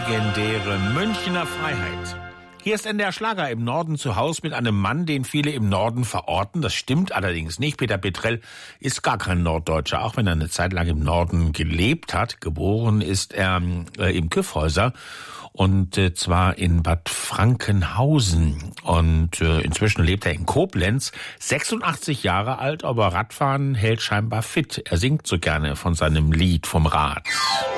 legendäre Münchner Freiheit. Hier ist NDR Schlager im Norden zu Hause mit einem Mann, den viele im Norden verorten. Das stimmt allerdings nicht. Peter Petrell ist gar kein Norddeutscher, auch wenn er eine Zeit lang im Norden gelebt hat. Geboren ist er im Kyffhäuser und zwar in Bad Frankenhausen. Und inzwischen lebt er in Koblenz, 86 Jahre alt, aber Radfahren hält scheinbar fit. Er singt so gerne von seinem Lied vom Rad.